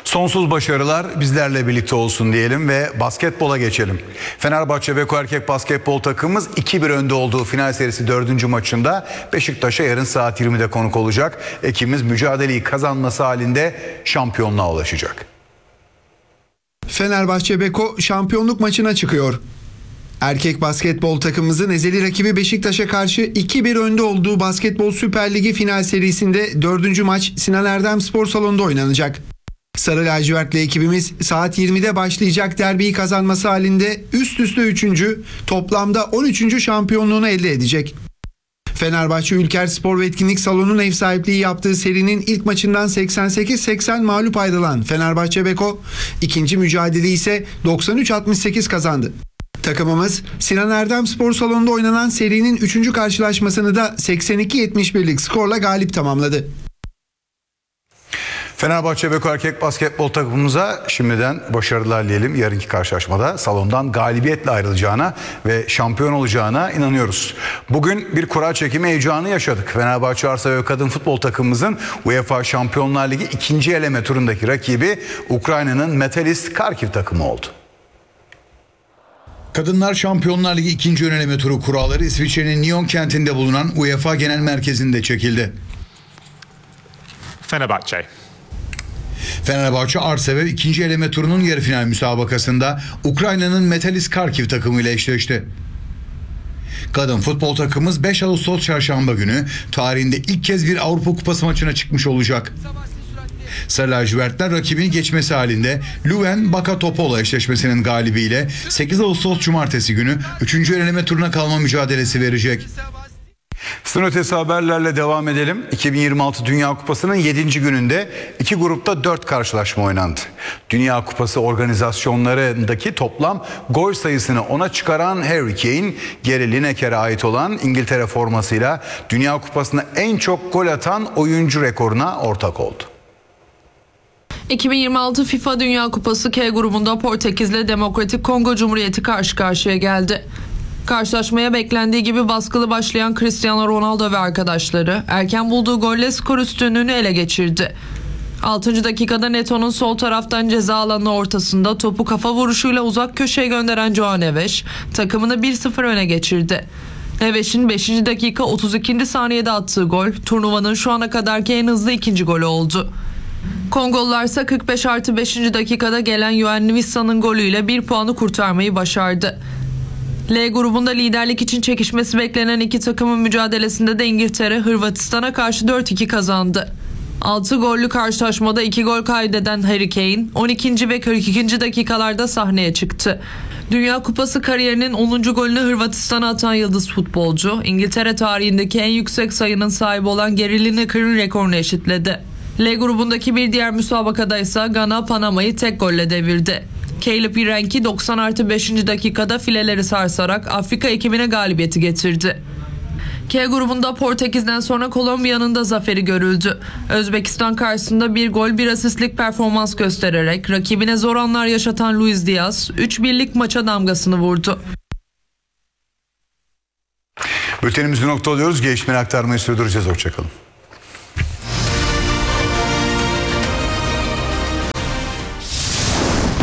Sonsuz başarılar bizlerle birlikte olsun diyelim ve basketbola geçelim. Fenerbahçe Beko erkek basketbol takımımız 2-1 önde olduğu final serisi 4. maçında Beşiktaş'a yarın saat 20'de konuk olacak. Ekibimiz mücadeleyi kazanması halinde şampiyonluğa ulaşacak. Fenerbahçe Beko şampiyonluk maçına çıkıyor. Erkek basketbol takımımızın ezeli rakibi Beşiktaş'a karşı 2-1 önde olduğu Basketbol Süper Ligi final serisinde 4. maç Sinan Erdem Spor Salonu'nda oynanacak. Sarı lacivertli ekibimiz saat 20'de başlayacak derbiyi kazanması halinde üst üste 3. toplamda 13. şampiyonluğunu elde edecek. Fenerbahçe Ülker Spor ve Etkinlik Salonu'nun ev sahipliği yaptığı serinin ilk maçından 88-80 mağlup ayrılan Fenerbahçe Beko, ikinci mücadeleyi ise 93-68 kazandı. Takımımız Sinan Erdem Spor Salonu'nda oynanan serinin 3. karşılaşmasını da 82-71'lik skorla galip tamamladı. Fenerbahçe Beko erkek basketbol takımımıza şimdiden başarılar dileyelim. Yarınki karşılaşmada salondan galibiyetle ayrılacağına ve şampiyon olacağına inanıyoruz. Bugün bir kura çekimi heyecanı yaşadık. Fenerbahçe Arsa ve Kadın Futbol takımımızın UEFA Şampiyonlar Ligi 2. eleme turundaki rakibi Ukrayna'nın Metalist Kharkiv takımı oldu. Kadınlar Şampiyonlar Ligi 2. eleme turu kuralları İsviçre'nin Nyon kentinde bulunan UEFA Genel Merkezi'nde çekildi. Fenerbahçe Arsev 2. eleme turunun yarı final müsabakasında Ukrayna'nın Metalist Kharkiv takımıyla eşleşti. Kadın futbol takımımız 5 Ağustos çarşamba günü tarihinde ilk kez bir Avrupa Kupası maçına çıkmış olacak. Sarı lacivertler rakibini geçmesi halinde Leuven Baka Topolo eşleşmesinin galibiyle 8 Ağustos cumartesi günü 3. eleme turuna kalma mücadelesi verecek. Sınır ötesi haberlerle devam edelim. 2026 Dünya Kupası'nın 7. gününde 2 grupta 4 karşılaşma oynandı. Dünya Kupası organizasyonlarındaki toplam gol sayısını 10'a çıkaran Harry Kane, Gary Lineker'e ait olan İngiltere formasıyla Dünya Kupası'na en çok gol atan oyuncu rekoruna ortak oldu. 2026 FIFA Dünya Kupası K grubunda Portekiz'le Demokratik Kongo Cumhuriyeti karşı karşıya geldi. Karşılaşmaya beklendiği gibi baskılı başlayan Cristiano Ronaldo ve arkadaşları erken bulduğu golle skor üstünlüğünü ele geçirdi. 6. dakikada Neto'nun sol taraftan ceza alanı ortasında topu kafa vuruşuyla uzak köşeye gönderen Joao Neves takımını 1-0 öne geçirdi. Neves'in 5. dakika 32. saniyede attığı gol turnuvanın şu ana kadarki en hızlı ikinci golü oldu. Kongolular ise 45+5. dakikada gelen Yoann Wissa'nın golüyle 1 puanı kurtarmayı başardı. L grubunda liderlik için çekişmesi beklenen iki takımın mücadelesinde de İngiltere Hırvatistan'a karşı 4-2 kazandı. 6 gollü karşılaşmada 2 gol kaydeden Harry Kane 12. ve 42. dakikalarda sahneye çıktı. Dünya Kupası kariyerinin 10. golünü Hırvatistan'a atan yıldız futbolcu İngiltere tarihindeki en yüksek sayının sahibi olan Gary Lineker'in rekorunu eşitledi. L grubundaki bir diğer müsabakada ise Gana Panama'yı tek golle devirdi. Caleb Irenki 90+5. dakikada fileleri sarsarak Afrika ekibine galibiyeti getirdi. K grubunda Portekiz'den sonra Kolombiya'nın da zaferi görüldü. Özbekistan karşısında 1 gol 1 asistlik performans göstererek rakibine zor anlar yaşatan Luis Diaz 3-1'lik maça damgasını vurdu. Bültenimizi noktalıyoruz. Gelişmeleri aktarmayı sürdüreceğiz. Hoşçakalın.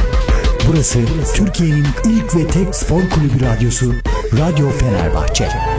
Burası Türkiye'nin ilk ve tek spor kulübü radyosu Radyo Fenerbahçe.